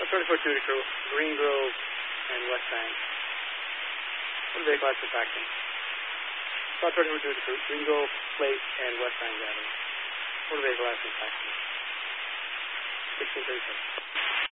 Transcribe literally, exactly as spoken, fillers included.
thirty-four duty crew, Green Grove and West Bank. What are the vehicle assets acting? thirty-four duty crew, Green Grove, Slate, and West Bank Avenue. What are the vehicle assets acting? sixteen thirty-seven.